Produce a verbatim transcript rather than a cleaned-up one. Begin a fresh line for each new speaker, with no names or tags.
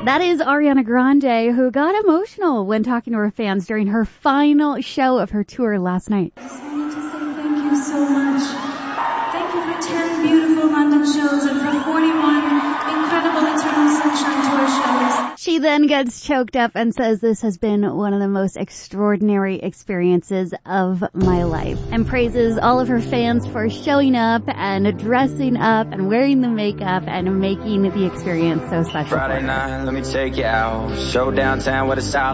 That is Ariana Grande, who got emotional when talking to her fans during her final show of her tour last night.
I just wanted to say thank you so much. Thank you for ten beautiful London shows and for forty-one incredible Eternal Sunshine Tour shows.
She then gets choked up and says this has been one of the most extraordinary experiences of my life, and praises all of her fans for showing up and dressing up and wearing the makeup and making the experience so special.
Friday night, let me take you out. Show downtown with a style.